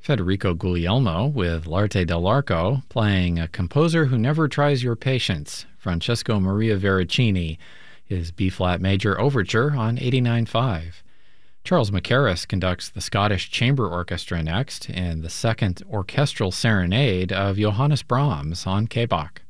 Federico Guglielmo with L'Arte dell'Arco, playing A Composer Who Never Tries Your Patience, Francesco Maria Veracini, his B-flat major overture on 89.5. Charles Mackerras conducts the Scottish Chamber Orchestra next in the second orchestral serenade of Johannes Brahms on K-Bach.